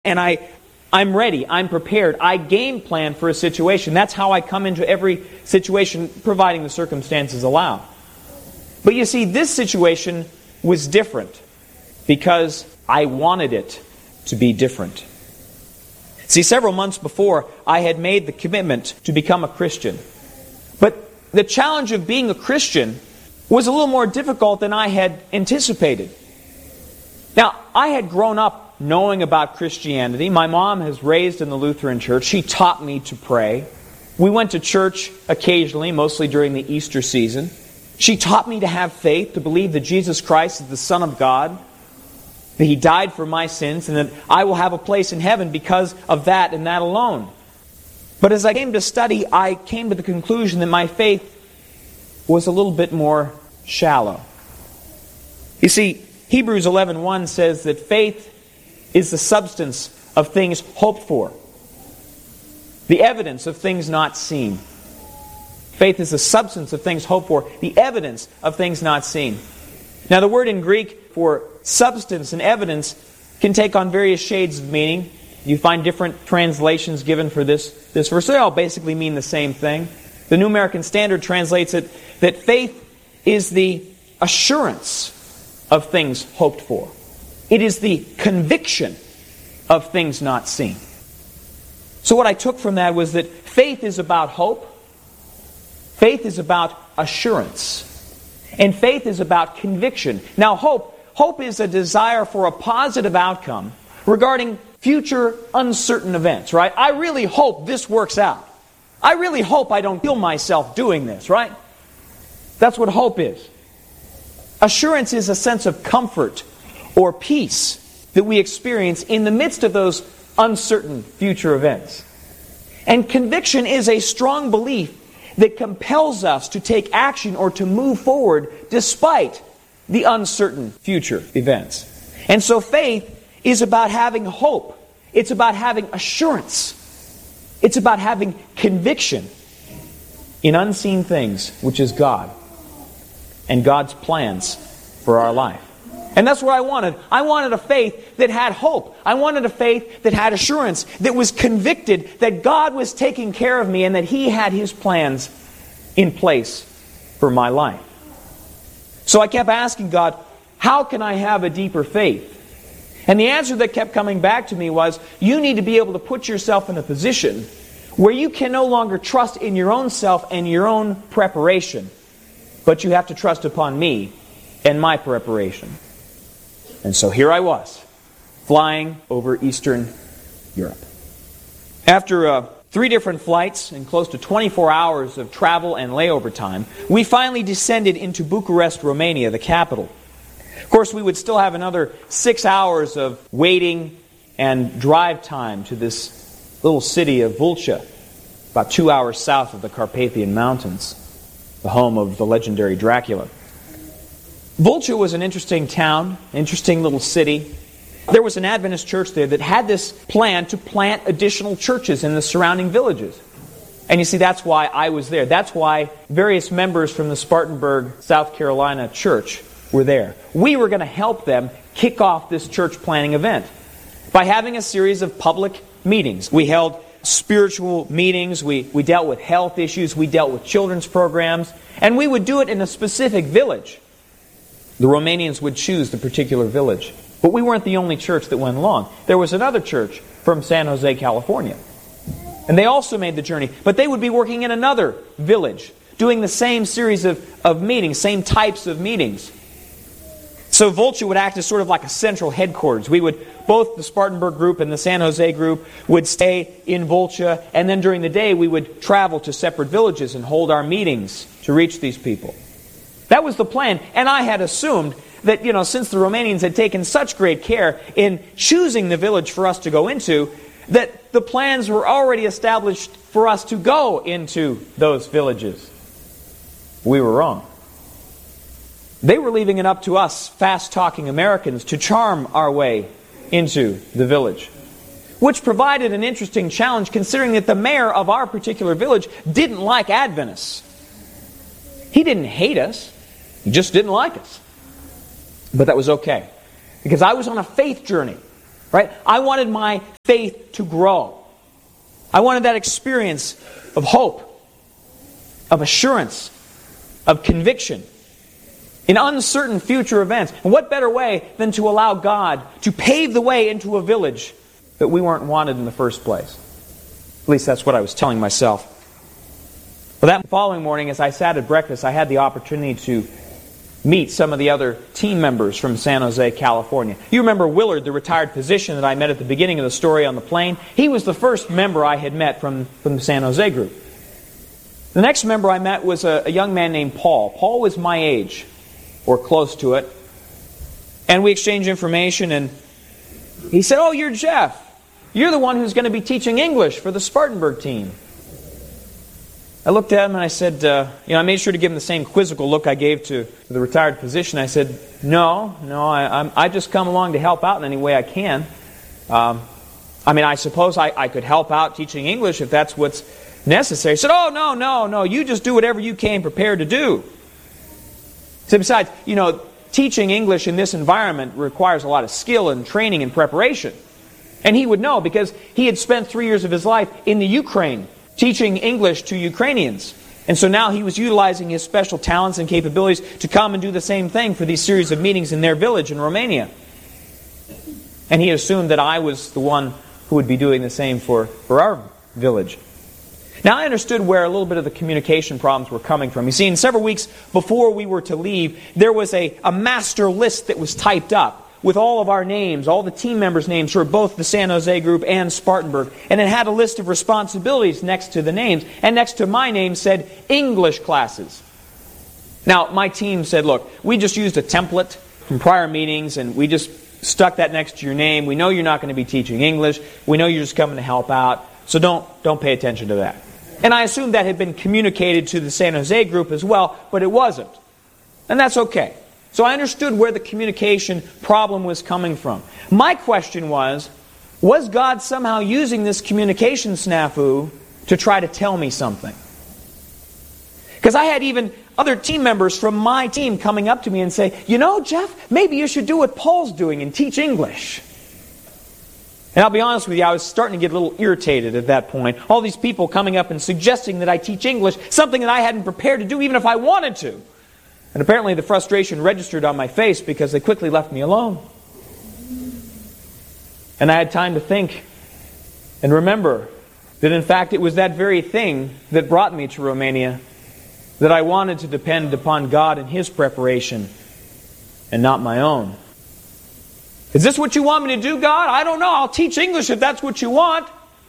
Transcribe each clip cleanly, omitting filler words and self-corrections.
and I'm ready, I'm prepared, I game plan for a situation. That's how I come into every situation, providing the circumstances allow. But you see, this situation was different because I wanted it to be different. See, several months before, I had made the commitment to become a Christian. But the challenge of being a Christian was a little more difficult than I had anticipated. Now, I had grown up knowing about Christianity. My mom was raised in the Lutheran Church. She taught me to pray. We went to church occasionally, mostly during the Easter season. She taught me to have faith, to believe that Jesus Christ is the Son of God, that He died for my sins, and that I will have a place in heaven because of that and that alone. But as I came to study, I came to the conclusion that my faith was a little bit more shallow. You see, Hebrews 11:1 says that faith is the substance of things hoped for, the evidence of things not seen. Faith is the substance of things hoped for, the evidence of things not seen. Now, the word in Greek for substance and evidence can take on various shades of meaning. You find different translations given for this verse. They all basically mean the same thing. The New American Standard translates it that faith is the assurance of things hoped for. It is the conviction of things not seen. So what I took from that was that faith is about hope. Faith is about assurance. And faith is about conviction. Now, hope is a desire for a positive outcome regarding future uncertain events, right? I really hope this works out. I really hope I don't kill myself doing this, right? That's what hope is. Assurance is a sense of comfort or peace that we experience in the midst of those uncertain future events. And conviction is a strong belief that compels us to take action or to move forward despite the uncertain future events. And so faith is about having hope. It's about having assurance. It's about having conviction in unseen things, which is God and God's plans for our life. And that's what I wanted. I wanted a faith that had hope. I wanted a faith that had assurance, that was convicted that God was taking care of me and that He had His plans in place for my life. So I kept asking God, how can I have a deeper faith? And the answer that kept coming back to me was, you need to be able to put yourself in a position where you can no longer trust in your own self and your own preparation, but you have to trust upon me and my preparation. And so here I was, flying over Eastern Europe. After 3 different flights and close to 24 hours of travel and layover time, we finally descended into Bucharest, Romania, the capital. Of course, we would still have another 6 hours of waiting and drive time to this little city of Vulcea, about 2 hours south of the Carpathian Mountains, the home of the legendary Dracula. Vulcea was an interesting town, interesting little city. There was an Adventist church there that had this plan to plant additional churches in the surrounding villages. And you see, that's why I was there. That's why various members from the Spartanburg, South Carolina church were there. We were going to help them kick off this church planting event by having a series of public meetings. We held spiritual meetings. We dealt with health issues. We dealt with children's programs. And we would do it in a specific village. The Romanians would choose the particular village. But we weren't the only church that went along. There was another church from San Jose, California. And they also made the journey. But they would be working in another village, doing the same series of meetings, same types of meetings. So Vulcea would act as sort of like a central headquarters. Both the Spartanburg group and the San Jose group would stay in Vulcea, and then during the day we would travel to separate villages and hold our meetings to reach these people. That was the plan, and I had assumed that, since the Romanians had taken such great care in choosing the village for us to go into, that the plans were already established for us to go into those villages. We were wrong. They were leaving it up to us, fast-talking Americans, to charm our way into the village, which provided an interesting challenge considering that the mayor of our particular village didn't like Adventists. He didn't hate us. He just didn't like us. But that was okay, because I was on a faith journey. Right? I wanted my faith to grow. I wanted that experience of hope, of assurance, of conviction in uncertain future events. And what better way than to allow God to pave the way into a village that we weren't wanted in the first place? At least that's what I was telling myself. Well, that following morning, as I sat at breakfast, I had the opportunity to meet some of the other team members from San Jose, California. You remember Willard, the retired physician that I met at the beginning of the story on the plane? He was the first member I had met from the San Jose group. The next member I met was a young man named Paul. Paul was my age, or close to it. And we exchanged information, and he said, "Oh, you're Jeff. You're the one who's going to be teaching English for the Spartanburg team." I looked at him and I said, I made sure to give him the same quizzical look I gave to the retired physician. I said, No, I just come along to help out in any way I can. I suppose I could help out teaching English if that's what's necessary. He said, "Oh, no, you just do whatever you came prepared to do." So besides, teaching English in this environment requires a lot of skill and training and preparation. And he would know because he had spent 3 years of his life in the Ukraine teaching English to Ukrainians. And so now he was utilizing his special talents and capabilities to come and do the same thing for these series of meetings in their village in Romania. And he assumed that I was the one who would be doing the same for our village. Now I understood where a little bit of the communication problems were coming from. You see, in several weeks before we were to leave, there was a master list that was typed up with all of our names, all the team members' names for both the San Jose group and Spartanburg. And it had a list of responsibilities next to the names. And next to my name said English classes. Now, my team said, "Look, we just used a template from prior meetings and we just stuck that next to your name. We know you're not going to be teaching English. We know you're just coming to help out. So don't pay attention to that." And I assumed that had been communicated to the San Jose group as well, but it wasn't. And that's okay. So I understood where the communication problem was coming from. My question was God somehow using this communication snafu to try to tell me something? Because I had even other team members from my team coming up to me and say, "Jeff, maybe you should do what Paul's doing and teach English." And I'll be honest with you, I was starting to get a little irritated at that point. All these people coming up and suggesting that I teach English, something that I hadn't prepared to do even if I wanted to. And apparently the frustration registered on my face because they quickly left me alone. And I had time to think and remember that in fact it was that very thing that brought me to Romania, that I wanted to depend upon God and His preparation and not my own. "Is this what you want me to do, God? I don't know. I'll teach English if that's what you want."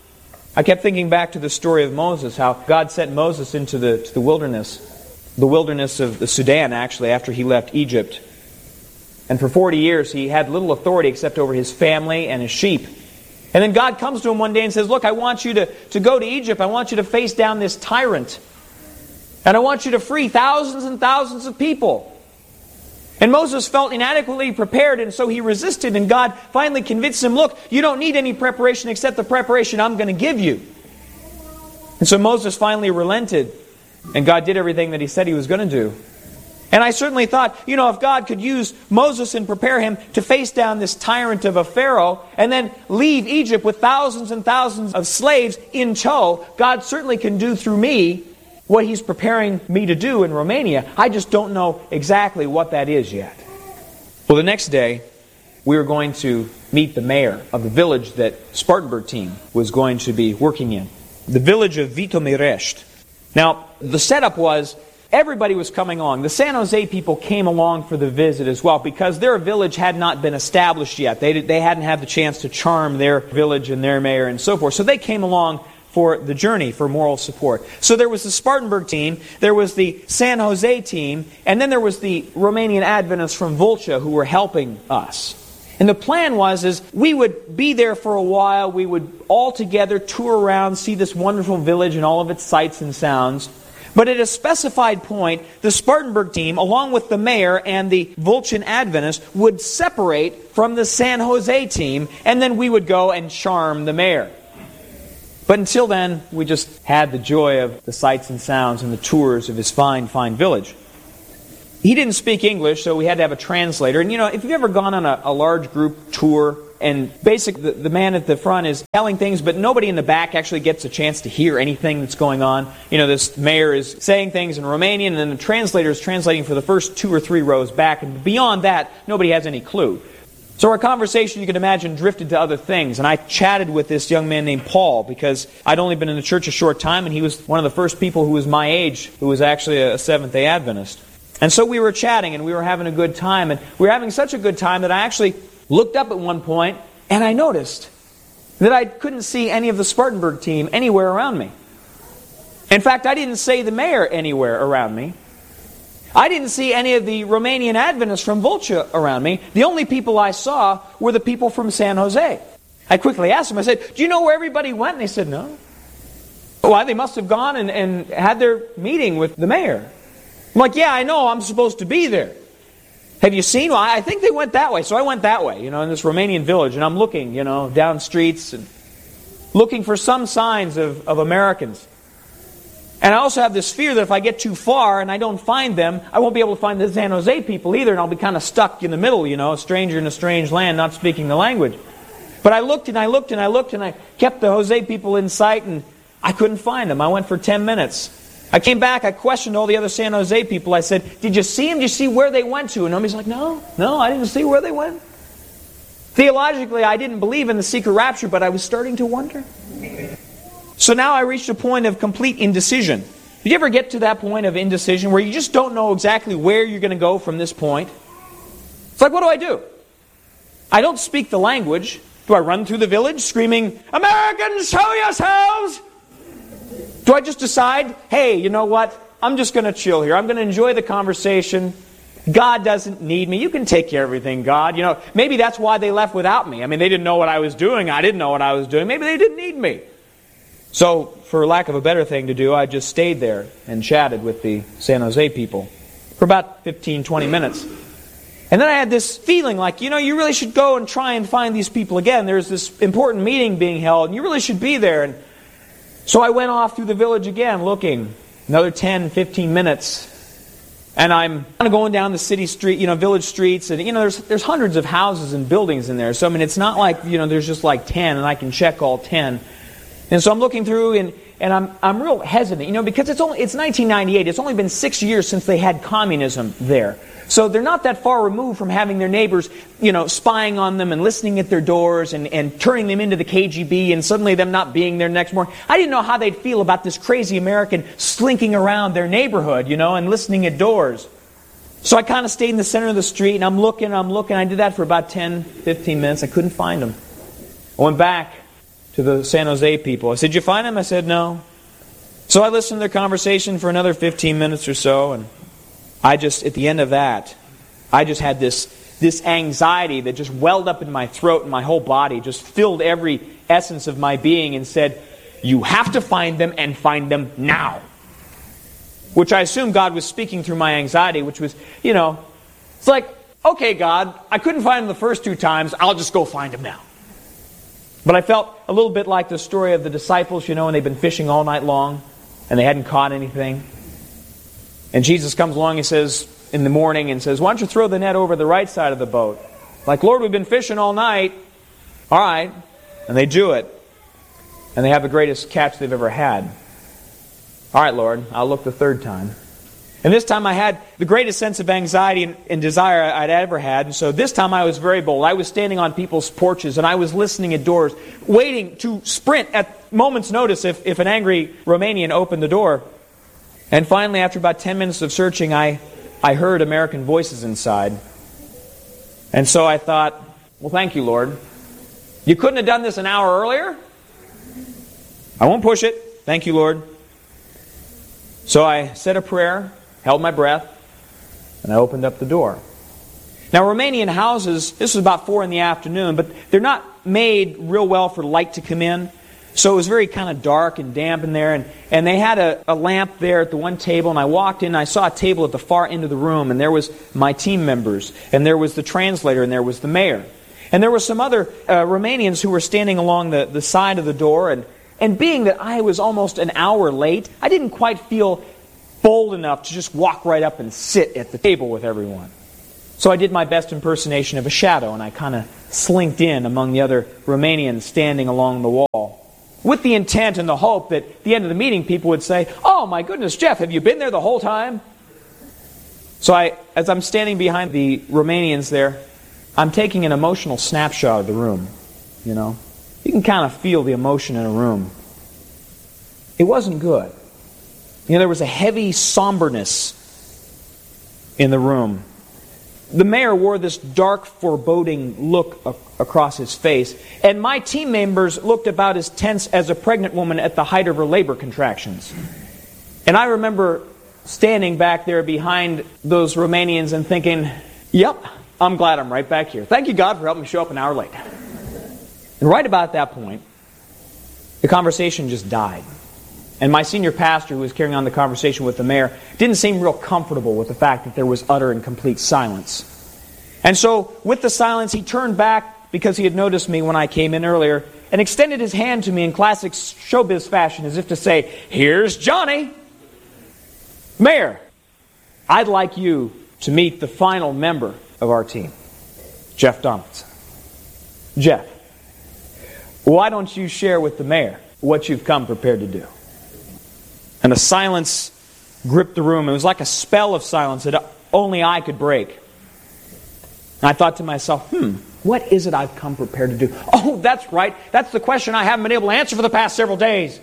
I kept thinking back to the story of Moses, how God sent Moses into the wilderness. The wilderness of the Sudan, actually, after he left Egypt. And for 40 years, he had little authority except over his family and his sheep. And then God comes to him one day and says, "Look, I want you to go to Egypt. I want you to face down this tyrant. And I want you to free thousands and thousands of people." And Moses felt inadequately prepared, and so he resisted. And God finally convinced him, "Look, you don't need any preparation except the preparation I'm going to give you." And so Moses finally relented. And God did everything that He said He was going to do. And I certainly thought, if God could use Moses and prepare him to face down this tyrant of a Pharaoh and then leave Egypt with thousands and thousands of slaves in tow, God certainly can do through me what He's preparing me to do in Romania. I just don't know exactly what that is yet. Well, the next day, we were going to meet the mayor of the village that Spartanburg team was going to be working in. The village of Vitomirești. Now, the setup was everybody was coming along. The San Jose people came along for the visit as well because their village had not been established yet. They hadn't had the chance to charm their village and their mayor and so forth. So they came along for the journey, for moral support. So there was the Spartanburg team, there was the San Jose team, and then there was the Romanian Adventists from Vulcea who were helping us. And the plan was we would be there for a while, we would all together tour around, see this wonderful village and all of its sights and sounds. But at a specified point, the Spartanburg team, along with the mayor and the Vulcean Adventists, would separate from the San Jose team, and then we would go and charm the mayor. But until then, we just had the joy of the sights and sounds and the tours of his fine, fine village. He didn't speak English, so we had to have a translator. And if you've ever gone on a large group tour and basically the man at the front is telling things, but nobody in the back actually gets a chance to hear anything that's going on. This mayor is saying things in Romanian, and then the translator is translating for the first 2 or 3 rows back, and beyond that, nobody has any clue. So our conversation, you can imagine, drifted to other things, and I chatted with this young man named Paul, because I'd only been in the church a short time, and he was one of the first people who was my age who was actually a Seventh-day Adventist. And so we were chatting, and we were having a good time, and we were having such a good time that I actually looked up at one point, and I noticed that I couldn't see any of the Spartanburg team anywhere around me. In fact, I didn't see the mayor anywhere around me. I didn't see any of the Romanian Adventists from Vulture around me. The only people I saw were the people from San Jose. I quickly asked them, I said, "Do you know where everybody went?" And they said, "No." "Why, they must have gone and had their meeting with the mayor." I'm like, "Yeah, I know, I'm supposed to be there. Have you seen?" "Well, I think they went that way." So I went that way, in this Romanian village, and I'm looking, down streets and looking for some signs of Americans. And I also have this fear that if I get too far and I don't find them, I won't be able to find the San Jose people either, and I'll be kind of stuck in the middle, a stranger in a strange land, not speaking the language. But I looked and I looked and I looked, and I kept the Jose people in sight, and I couldn't find them. I went for 10 minutes. I came back, I questioned all the other San Jose people. I said, "Did you see them? Did you see where they went to?" And nobody's like, No, I didn't see where they went. Theologically, I didn't believe in the secret rapture, but I was starting to wonder. So now I reached a point of complete indecision. Did you ever get to that point of indecision where you just don't know exactly where you're going to go from this point? It's like, what do? I don't speak the language. Do I run through the village screaming, "Americans, show yourselves"? Do I just decide, hey, you know what? I'm just going to chill here. I'm going to enjoy the conversation. God doesn't need me. You can take care of everything, God. Maybe that's why they left without me. They didn't know what I was doing. I didn't know what I was doing. Maybe they didn't need me. So, for lack of a better thing to do, I just stayed there and chatted with the San Jose people for about 15, 20 minutes. And then I had this feeling like, you really should go and try and find these people again. There's this important meeting being held, and you really should be there. And so I went off through the village again, looking. Another 10, 15 minutes. And I'm kind of going down the city street, village streets. And, there's hundreds of houses and buildings in there. So, it's not like, there's just like 10 and I can check all 10. And so I'm looking through and I'm real hesitant, because it's 1998. It's only been 6 years since they had communism there. So they're not that far removed from having their neighbors, spying on them and listening at their doors and turning them into the KGB and suddenly them not being there next morning. I didn't know how they'd feel about this crazy American slinking around their neighborhood, and listening at doors. So I kind of stayed in the center of the street and I'm looking. I did that for about 10, 15 minutes. I couldn't find them. I went back to the San Jose people. I said, "Did you find them?" I said, "No." So I listened to their conversation for another 15 minutes or so, and at the end of that, I just had this anxiety that just welled up in my throat and my whole body, just filled every essence of my being and said, "You have to find them and find them now." Which I assume God was speaking through my anxiety, which was, it's like, okay, God, I couldn't find them the first 2 times, I'll just go find them now. But I felt a little bit like the story of the disciples, and they've been fishing all night long, and they hadn't caught anything. And Jesus comes along and says, in the morning, and says, "Why don't you throw the net over the right side of the boat?" Like, "Lord, we've been fishing all night." All right. And they do it. And they have the greatest catch they've ever had. "All right, Lord, I'll look the 3rd time." And this time I had the greatest sense of anxiety and desire I'd ever had. And so this time I was very bold. I was standing on people's porches and I was listening at doors, waiting to sprint at moment's notice if an angry Romanian opened the door. And finally, after about 10 minutes of searching, I heard American voices inside. And so I thought, well, thank you, Lord. You couldn't have done this an hour earlier? I won't push it. Thank you, Lord. So I said a prayer, held my breath, and I opened up the door. Now, Romanian houses, this was about 4 in the afternoon, but they're not made real well for light to come in. So it was very kind of dark and damp in there. And they had a lamp there at the one table. And I walked in and I saw a table at the far end of the room. And there was my team members. And there was the translator. And there was the mayor. And there were some other Romanians who were standing along the side of the door. And being that I was almost an hour late, I didn't quite feel bold enough to just walk right up and sit at the table with everyone. So I did my best impersonation of a shadow, and I kind of slinked in among the other Romanians standing along the wall, with the intent and the hope that at the end of the meeting people would say, "Oh my goodness, Jeff, have you been there the whole time?" So as I'm standing behind the Romanians there, I'm taking an emotional snapshot of the room. You know, you can kind of feel the emotion in a room. It wasn't good. You know, there was a heavy somberness in the room. The mayor wore this dark, foreboding look across his face, and my team members looked about as tense as a pregnant woman at the height of her labor contractions. And I remember standing back there behind those Romanians and thinking, "Yep, I'm glad I'm right back here. Thank you, God, for helping me show up an hour late." And right about that point, the conversation just died. And my senior pastor, who was carrying on the conversation with the mayor, didn't seem real comfortable with the fact that there was utter and complete silence. And so, with the silence, he turned back, because he had noticed me when I came in earlier, and extended his hand to me in classic showbiz fashion, as if to say, "Here's Johnny. Mayor, I'd like you to meet the final member of our team, Jeff Donaldson. Jeff, why don't you share with the mayor what you've come prepared to do?" And the silence gripped the room. It was like a spell of silence that only I could break. And I thought to myself, what is it I've come prepared to do? Oh, that's right. That's the question I haven't been able to answer for the past several days.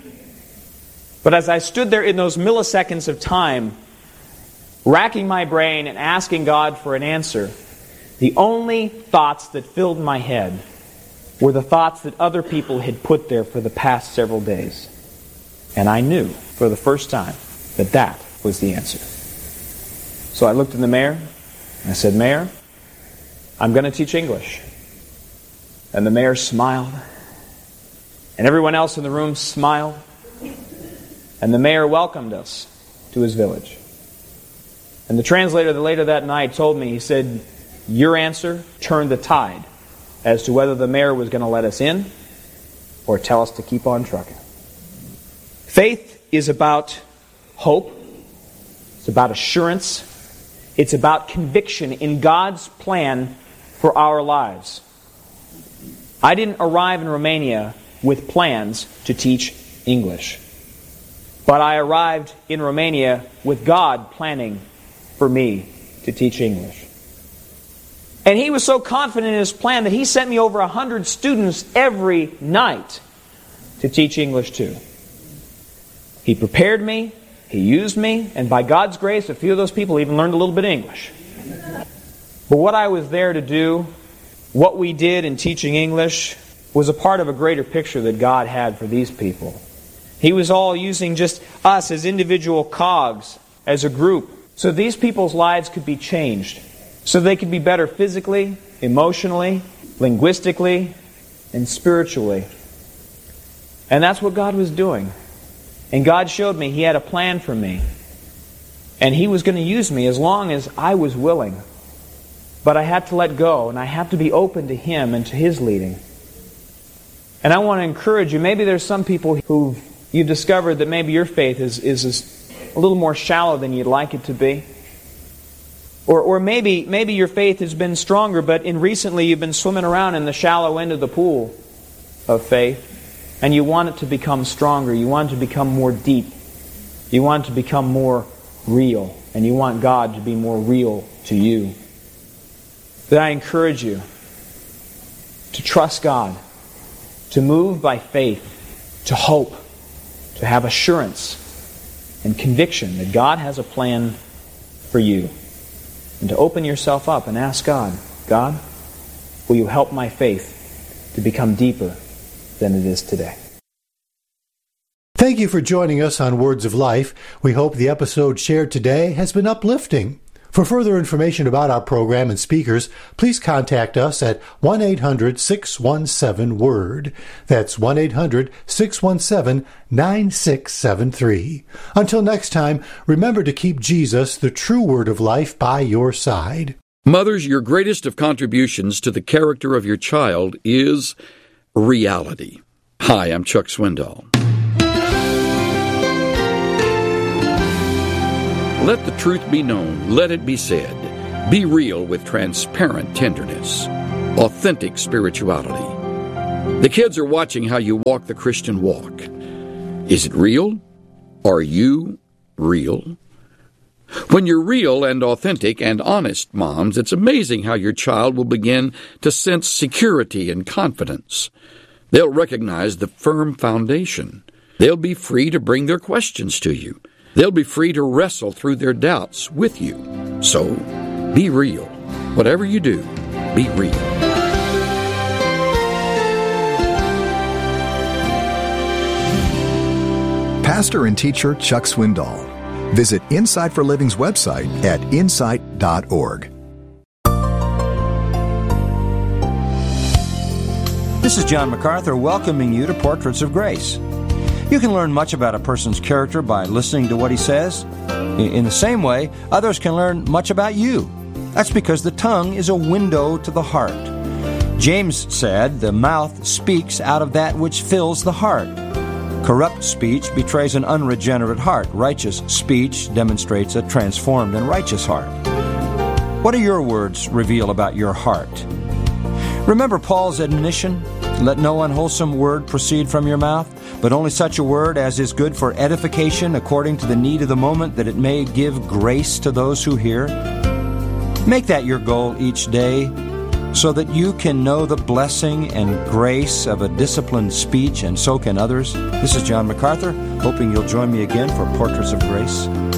But as I stood there in those milliseconds of time, racking my brain and asking God for an answer, the only thoughts that filled my head were the thoughts that other people had put there for the past several days. And I knew for the first time that that was the answer. So I looked at the mayor and I said, "Mayor, I'm going to teach English." And the mayor smiled. And everyone else in the room smiled. And the mayor welcomed us to his village. And the translator later that night told me, he said, "Your answer turned the tide as to whether the mayor was going to let us in or tell us to keep on trucking." Faith is about hope. It's about assurance. It's about conviction in God's plan for our lives. I didn't arrive in Romania with plans to teach English. But I arrived in Romania with God planning for me to teach English. And He was so confident in His plan that He sent me over 100 students every night to teach English to. He prepared me, He used me, and by God's grace, a few of those people even learned a little bit of English. But what I was there to do, what we did in teaching English, was a part of a greater picture that God had for these people. He was all using just us as individual cogs, as a group, so these people's lives could be changed, so they could be better physically, emotionally, linguistically, and spiritually. And that's what God was doing. And God showed me He had a plan for me. And He was going to use me as long as I was willing. But I had to let go, and I had to be open to Him and to His leading. And I want to encourage you, maybe there's some people who you've discovered that maybe your faith is a little more shallow than you'd like it to be. Or maybe your faith has been stronger, but recently you've been swimming around in the shallow end of the pool of faith. And you want it to become stronger. You want it to become more deep. You want it to become more real. And you want God to be more real to you. That I encourage you to trust God, to move by faith, to hope, to have assurance and conviction that God has a plan for you. And to open yourself up and ask God, "God, will you help my faith to become deeper than it is today?" Thank you for joining us on Words of Life. We hope the episode shared today has been uplifting. For further information about our program and speakers, please contact us at 1-800-617-WORD. That's 1-800-617-9673. Until next time, remember to keep Jesus, the true Word of Life, by your side. Mothers, your greatest of contributions to the character of your child is reality. Hi, I'm Chuck Swindoll. Let the truth be known. Let it be said. Be real with transparent tenderness, authentic spirituality. The kids are watching how you walk the Christian walk. Is it real? Are you real? When you're real and authentic and honest, moms, it's amazing how your child will begin to sense security and confidence. They'll recognize the firm foundation. They'll be free to bring their questions to you. They'll be free to wrestle through their doubts with you. So, be real. Whatever you do, be real. Pastor and teacher Chuck Swindoll. Visit Insight for Living's website at insight.org. This is John MacArthur welcoming you to Portraits of Grace. You can learn much about a person's character by listening to what he says. In the same way, others can learn much about you. That's because the tongue is a window to the heart. James said, "The mouth speaks out of that which fills the heart." Corrupt speech betrays an unregenerate heart. Righteous speech demonstrates a transformed and righteous heart. What do your words reveal about your heart? Remember Paul's admonition? Let no unwholesome word proceed from your mouth, but only such a word as is good for edification according to the need of the moment, that it may give grace to those who hear. Make that your goal each day, so that you can know the blessing and grace of a disciplined speech, and so can others. This is John MacArthur, hoping you'll join me again for Portraits of Grace.